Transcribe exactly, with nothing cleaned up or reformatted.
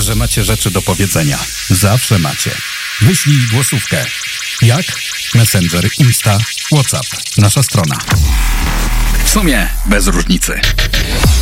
że macie rzeczy do powiedzenia. Zawsze macie. Wyślij głosówkę. Jak? Messenger, Insta, WhatsApp. Nasza strona. W sumie bez różnicy.